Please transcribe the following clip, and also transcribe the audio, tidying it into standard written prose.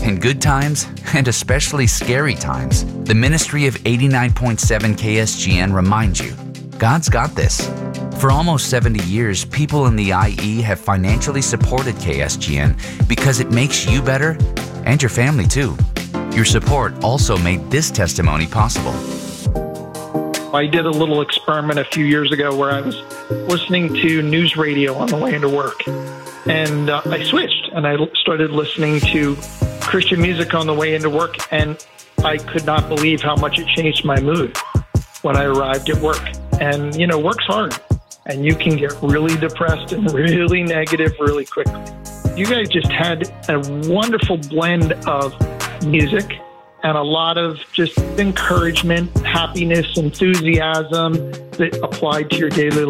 In good times, and especially scary times, the ministry of 89.7 KSGN reminds you, God's got this. For almost 70 years, people in the IE have financially supported KSGN because it makes you better and your family too. Your support also made this testimony possible. I did a little experiment a few years ago where I was listening to news radio on the way into work. And I switched and I started listening to Christian music on the way into work. And I could not believe how much it changed my mood when I arrived at work. And, you know, work's hard and you can get really depressed and really negative really quickly. You guys just had a wonderful blend of music and a lot of just encouragement, happiness, enthusiasm that applied to your daily life.